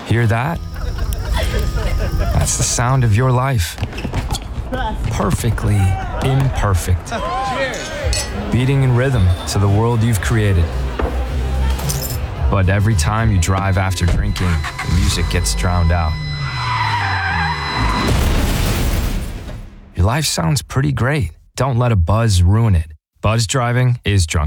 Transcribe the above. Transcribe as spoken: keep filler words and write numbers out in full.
Hear that? That's the sound of your life. Perfectly imperfect. Beating in rhythm to the world you've created. But every time you drive after drinking, the music gets drowned out. Your life sounds pretty great. Don't let a buzz ruin it. Buzz driving is drunk.